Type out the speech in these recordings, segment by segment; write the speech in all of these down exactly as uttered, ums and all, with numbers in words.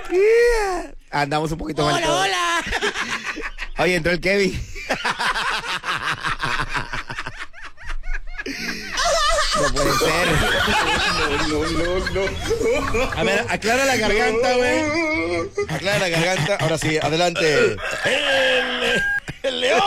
Yeah. Andamos un poquito mal. Hola, todos. hola. Oye, entró el Kevin. No puede ser. No, no, no. A ver, aclara la garganta, güey. Aclara la garganta. Ahora sí, adelante. ¡El, el león!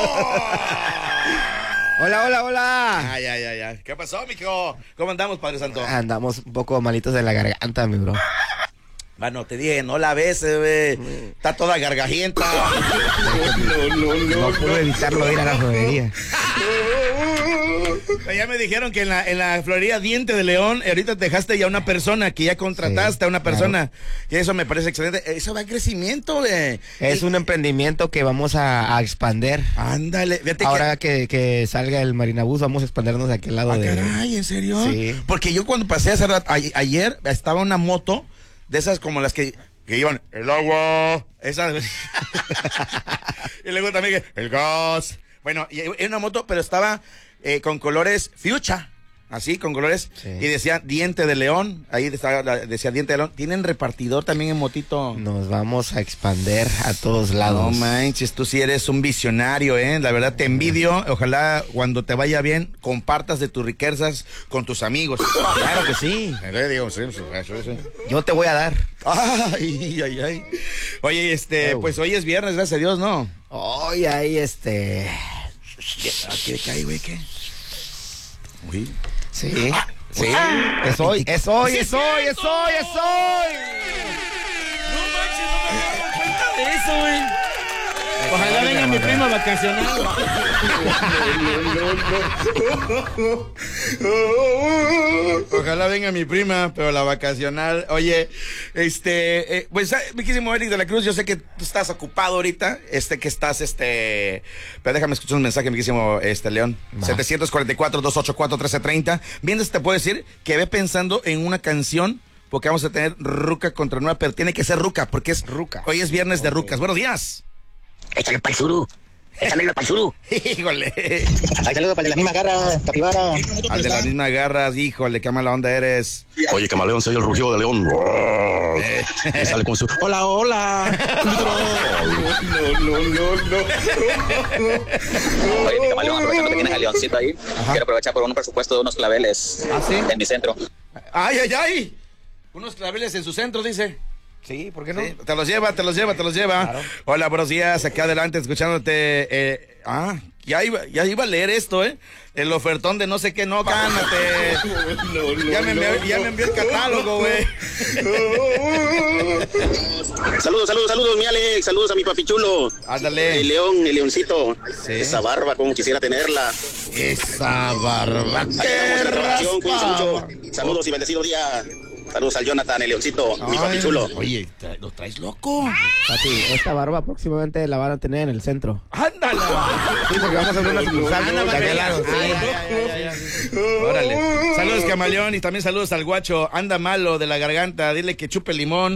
Hola, hola, hola. Ay, ay, ay, ay. ¿Qué pasó, mijo? ¿Cómo andamos, Padre Santo? Andamos un poco malitos de la garganta, mi bro. Bueno, te dije, no la beses, güey. Está toda gargajienta. No, no, no. No pude evitarlo ir a la florería. Ya me dijeron que en la, en la florería Diente de León, ahorita te dejaste ya una persona, que ya contrataste Sí, a una persona. claro. Y eso me parece excelente. Eso va en crecimiento, güey. Es Y- un emprendimiento que vamos a, a expander. Ándale, fíjate Ahora que, que salga el Marinabús, vamos a expandernos de aquel lado que... Ah, de... caray, ¿en serio? Sí. Porque yo cuando pasé hace rato, a- ayer, estaba una moto de esas como las que, que iban, el agua, esas. Y luego también que, el gas. Bueno, y era una moto, pero estaba eh, con colores fuchsia. Así, con colores. Sí. Y decía Diente de León. Ahí estaba, decía Diente de León. ¿Tienen repartidor también en motito? Nos vamos a expander a todos lados. No manches, tú sí eres un visionario, ¿eh? La verdad te envidio. Ojalá cuando te vaya bien compartas de tus riquezas con tus amigos. Claro que sí. Digo, sí, sí, sí, sí. Yo te voy a dar. Ay, ay, ay. Oye, este, Ew. pues hoy es viernes, gracias a Dios, ¿no? Hoy ahí, este... ¿Qué cae, güey? ¿Qué? Uy. Sí, sí. Es hoy, es hoy, ¡Sí, es hoy, es hoy, es hoy. No manches, no me había dado cuenta de eso, güey. Ojalá venga mi prima vacacional. Ojalá venga mi prima, pero la vacacional. Oye, este, eh, pues, mi querísimo Eric de la Cruz, yo sé que tú estás ocupado ahorita, este, que estás, este, pero déjame escuchar un mensaje, mi querísimo, este, León. Va. setecientos cuarenta y cuatro, doscientos ochenta y cuatro, trece treinta. Bien, te puedo decir que ve pensando en una canción, porque vamos a tener Ruca contra Nueva, pero tiene que ser Ruca, porque es Ruca. Hoy es viernes de Rucas. Buenos días. Échale pa'l suru. Échale pa'l suru. Híjole. Ahí saludo para el de la misma garra, capibara. Al de las mismas garras, híjole, qué mala onda eres. Oye, camaleón, soy el rugido de león. Y sale con su hola, hola. No, no, no, no. Oye, mi camaleón, aprovechando que tienes al leoncito ahí, quiero aprovechar por un presupuesto de unos claveles ¿Ah, sí? en mi centro. Ay, ay, ay. Unos claveles en su centro, dice. Sí, ¿por qué no? Sí, te los lleva, te los lleva, te los lleva. Claro. Hola, buenos días, acá adelante escuchándote. Eh, ah, ya iba, ya iba a leer esto, ¿eh? El ofertón de no sé qué, no, cálmate. No, no, Ya me envió, no, ya me envió el catálogo, güey. Saludos, saludos, saludos, mi Alex. Saludos a mi papi chulo. Ándale. El león, el leoncito. Sí. Esa barba, como quisiera tenerla. Esa barba. Ahí ¡Qué estamos en relación, cuídense raspa! mucho. Saludos y bendecido día. Saludos al Jonathan, el leoncito, mi papi Ay, chulo. Oye, tra- lo traes loco. Papi, esta barba próximamente la van a tener en el centro. Ándale. Sí, porque vamos a abrir una sucursal Anda, de aquel María. lado, sí. Ay, ay, ay, ay, ay. Órale. Saludos, camaleón, y también saludos al guacho. Anda malo de la garganta. Dile que chupe limón. Mi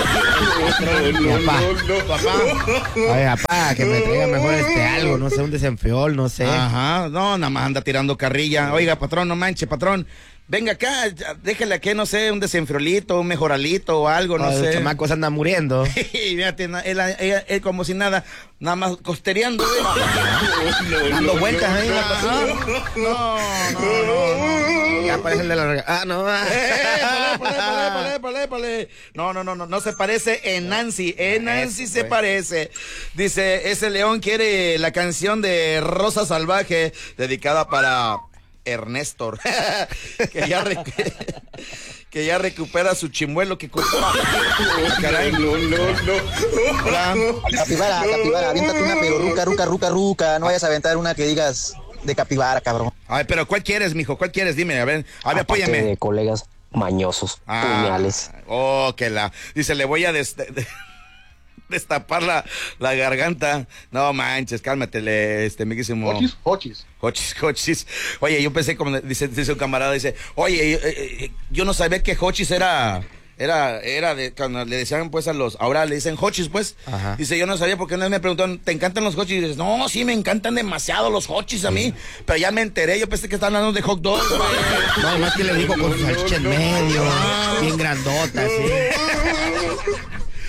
papá. Papá. Oye, papá, que me traiga mejor este algo, no sé, un desenfriol, no sé. Ajá. No, nada más anda tirando carrilla. Oiga, patrón, no manche, patrón. Venga acá, ya, déjale aquí, no sé, un desenfriolito, un mejoralito o algo, no Oh, sé. Los chamacos andan muriendo. Y fíjate, na- él, él- él como si nada, nada más costereando, güey. Dando vueltas ahí. la Ajá. patrulla. No, no, no, no. Ya parece el de la... Ah, no. Eh, eh, pale, pale, pale, pale, pale. No, no, no, no, no se parece en Nancy. En Nancy Eso, se güey. parece. Dice, ese león quiere la canción de Rosa Salvaje, dedicada para Ernesto, que ya re- que ya recupera su chimuelo que compró. Ah, caray. No, no, no. Hola. Capibara, capibara, aviéntate una, pero ruca, ruca, ruca, ruca. No vayas a aventar una que digas de capibara, cabrón. Ay, pero ¿cuál quieres, mijo? ¿Cuál quieres? Dime, a ver, a ver, Aparte apóyame. de colegas mañosos, Ah, puñales. oh, que la. Dice, le voy a des- de- de- destapar la, la garganta. No manches, cálmate, le, este, amiguísimo. Hochis, hochis. Hochis, hochis. Oye, yo pensé como dice, dice un camarada, dice, oye, eh, eh, yo no sabía que hochis era. Era, era de, cuando le decían pues a los, ahora le dicen hochis pues, Ajá. dice, yo no sabía porque una vez me preguntaron, ¿te encantan los hochis? Y dices, no, sí, me encantan demasiado los hochis a mí, pero ya me enteré, yo pensé que estaban hablando de hot dogs, güey. No, más que le dijo con su salchicha en medio, bien grandota, sí.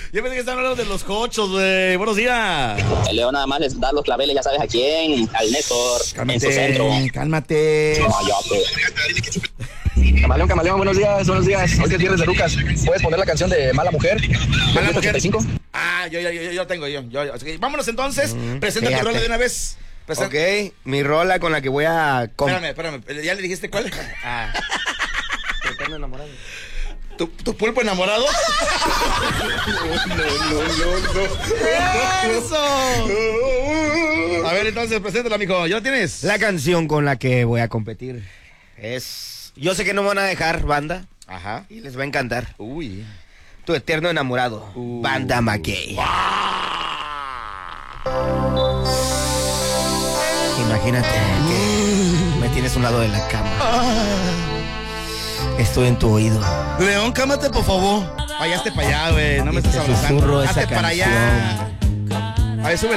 Yo pensé que estaban hablando de los cochos, güey. Buenos días. El León nada más les da los claveles, ya sabes a quién, al Néstor, en su centro. Cálmate. Camaleón, camaleón, buenos días, buenos días. Hoy que es viernes de Lucas. ¿Puedes poner la canción de Mala Mujer? Mala Mujer. ochenta y cinco. Ah, yo ya yo, yo, yo tengo yo. yo, yo. Así que vámonos entonces. Mm, Presenta tu rola de una vez. Presenta. Ok, mi rola con la que voy a... Com- espérame, espérame. ¿Ya le dijiste cuál? Ah. Eterno enamorado. ¿Tu, tu pulpo enamorado? No, no, no, no. ¡Eso! A ver, entonces, preséntala, amigo. ¿Ya la tienes? La canción con la que voy a competir es... Yo sé que no me van a dejar, banda. Ajá. Y les va a encantar. Uy. Tu eterno enamorado. Uh. Banda McKay. Wow. Imagínate que me tienes a un lado de la cama. Estoy en tu oído. León, cámate, por favor. Vayaste para allá, güey. No me Y estás te abrazando. susurro esa Hazte para allá. canción. A ver, súbele.